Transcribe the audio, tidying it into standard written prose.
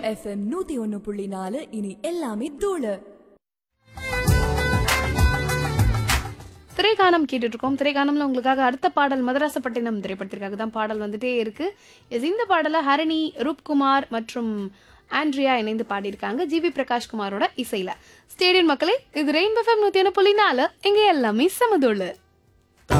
FM 101.4 இனி எல்லாமே தூளு. திரைக்கானம் கேட்டுட்டு இருக்கோம். திரைக்கானம்ல உங்களுக்காக அடுத்த பாடல் மதராசப்பட்டினம் திரைப்படத்திற்காக தான் பாடல் வந்துட்டே இருக்கு. இந்த பாடலை ஹரிணி, ரூப்குமார் மற்றும் ஆண்ட்ரியா இணைந்து பாடியிருக்காங்க ஜிவி பிரகாஷ்குமாரோட இசையில. ஸ்டேடியம் மக்களே, இது ரெயின்போ எஃப்எம் 101.4 இங்க எல்லாமே சமதோளு.